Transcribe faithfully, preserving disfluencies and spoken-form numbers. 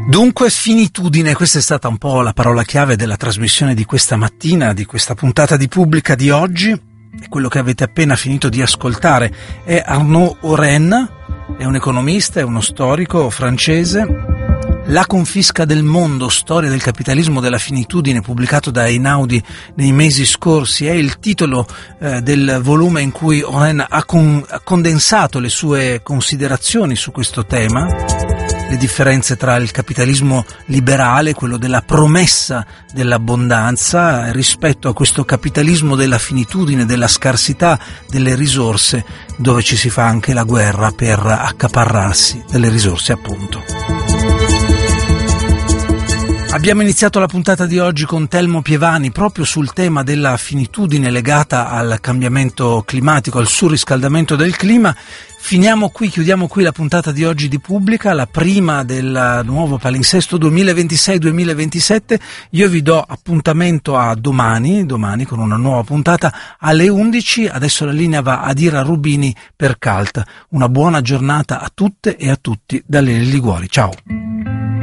Dunque, finitudine, questa è stata un po' la parola chiave della trasmissione di questa mattina, di questa puntata di Pubblica di oggi. E quello che avete appena finito di ascoltare è Arnaud Aurène, è un economista, è uno storico francese. La confisca del mondo, storia del capitalismo della finitudine, pubblicato da Einaudi nei mesi scorsi, è il titolo eh, del volume in cui Aurène ha, con, ha condensato le sue considerazioni su questo tema. Le differenze tra il capitalismo liberale, quello della promessa dell'abbondanza, rispetto a questo capitalismo della finitudine, della scarsità delle risorse, dove ci si fa anche la guerra per accaparrarsi delle risorse, appunto. Abbiamo iniziato la puntata di oggi con Telmo Pievani proprio sul tema della finitudine legata al cambiamento climatico, al surriscaldamento del clima. Finiamo qui, chiudiamo qui la puntata di oggi di Pubblica, la prima del nuovo palinsesto duemilaventisei duemilaventisette. Io vi do appuntamento a domani, domani con una nuova puntata alle undici. Adesso la linea va ad Ira Rubini per Cult. Una buona giornata a tutte e a tutti da Lele Liguori. Ciao.